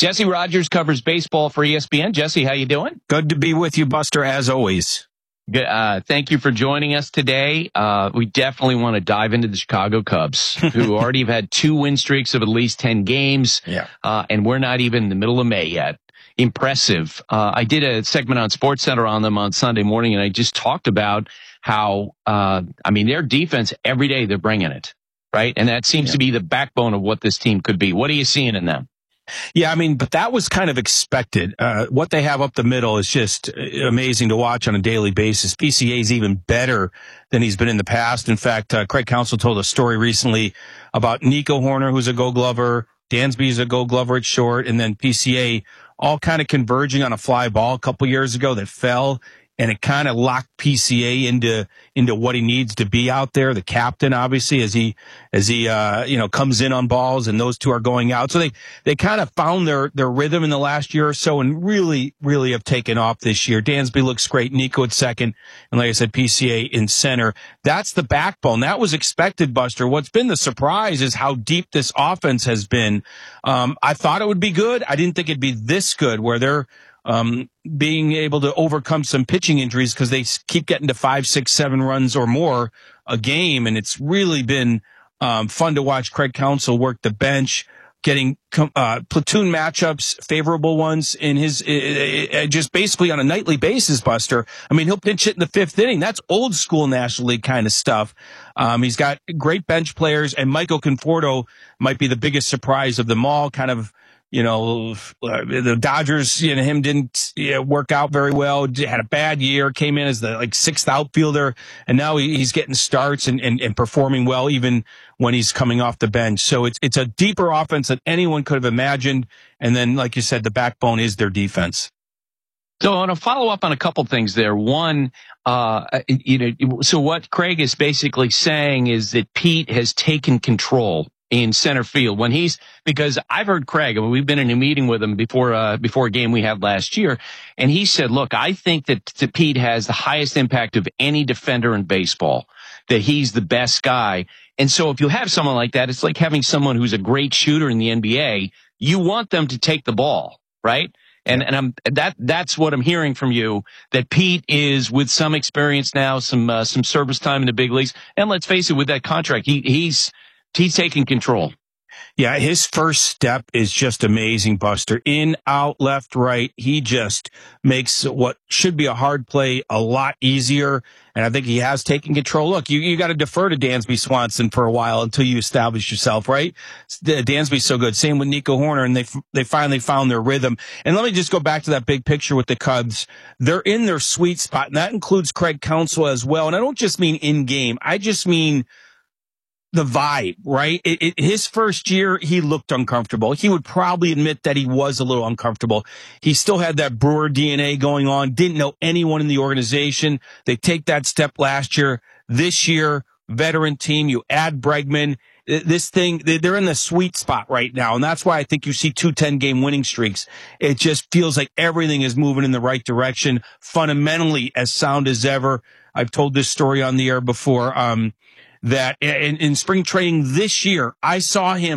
Jesse Rogers covers baseball for ESPN. Jesse, how you doing? Good to be with you, Buster, as always. Good. Thank you for joining us today. We definitely want to dive into the Chicago Cubs, who already have had 2 win streaks of at least 10 games. Yeah. And we're not even in the middle of May yet. Impressive. I did a segment on SportsCenter on them on Sunday morning, and I just talked about how, their defense, every day they're bringing it, right? And that seems to be the backbone of what this team could be. What are you seeing in them? Yeah, but that was kind of expected. What they have up the middle is just amazing to watch on a daily basis. PCA is even better than he's been in the past. In fact, Craig Counsell told a story recently about Nico Hoerner, who's a Gold Glover, Dansby's a Gold Glover at short, and then PCA all kind of converging on a fly ball a couple years ago that fell. And it kind of locked PCA into what he needs to be out there. The captain, obviously, as he comes in on balls, and those two are going out. So they kind of found their rhythm in the last year or so, and really, really have taken off this year. Dansby looks great. Nico at second, and like I said, PCA in center. That's the backbone. That was expected, Buster. What's been the surprise is how deep this offense has been. I thought it would be good. I didn't think it'd be this good, where they're being able to overcome some pitching injuries because they keep getting to 5, 6, 7 runs or more a game. And it's really been fun to watch Craig Counsell work the bench, getting platoon matchups, favorable ones in his just basically on a nightly basis, Buster. He'll pinch it in the 5th inning. That's old school National League kind of stuff. He's got great bench players, and Michael Conforto might be the biggest surprise of them all. Kind of, the Dodgers, him didn't work out very well. Had a bad year, came in as the 6th outfielder, and now he's getting starts and performing well even when he's coming off the bench. So it's a deeper offense than anyone could have imagined. And then, like you said, the backbone is their defense. So I want to follow up on a couple things there. One, so what Craig is basically saying is that Pete has taken control in center field because I've heard Craig, we've been in a meeting with him before a game we had last year, and he said, look, I think that Pete has the highest impact of any defender in baseball, that he's the best guy. And so if you have someone like that, it's like having someone who's a great shooter in the NBA. You want them to take the ball, right? And that's what I'm hearing from you, that Pete is, with some experience now, some service time in the big leagues, and let's face it, with that contract, he's taking control. Yeah, his first step is just amazing, Buster. In, out, left, right. He just makes what should be a hard play a lot easier, and I think he has taken control. Look, you got to defer to Dansby Swanson for a while until you establish yourself, right? Dansby's so good. Same with Nico Hoerner, and they finally found their rhythm. And let me just go back to that big picture with the Cubs. They're in their sweet spot, and that includes Craig Counsell as well. And I don't just mean in-game. I just mean the vibe, right? His first year, he looked uncomfortable. He would probably admit that he was a little uncomfortable. He still had that Brewer DNA going on, didn't know anyone in the organization. They take that step last year. This year, veteran team, you add Bregman. This thing, they're in the sweet spot right now, and that's why I think you see 2 10-game winning streaks. It just feels like everything is moving in the right direction, fundamentally as sound as ever. I've told this story on the air before, that in spring training this year, I saw him